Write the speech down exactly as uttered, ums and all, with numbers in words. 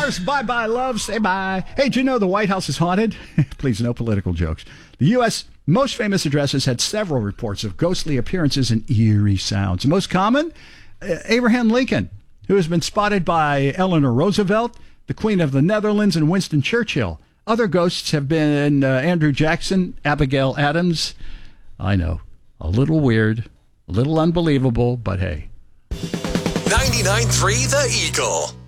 Cheers. Bye-bye, love. Say bye. Hey, do you know the White House is haunted? Please, no political jokes. The U S most famous addresses had several reports of ghostly appearances and eerie sounds. The most common, uh, Abraham Lincoln, who has been spotted by Eleanor Roosevelt, the Queen of the Netherlands, and Winston Churchill. Other ghosts have been uh, Andrew Jackson, Abigail Adams. I know, a little weird, a little unbelievable, but hey. ninety-nine point three The Eagle.